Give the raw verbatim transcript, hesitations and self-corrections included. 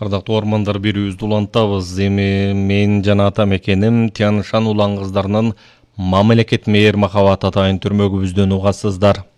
Ардактуу ормандар берүүбүздү улантабыз. Эми мен жана ата мекеним Тянь Шань улан кыздарынын Мамлекет мээр махабат атайын түрмөгүбүздөн угасыздар.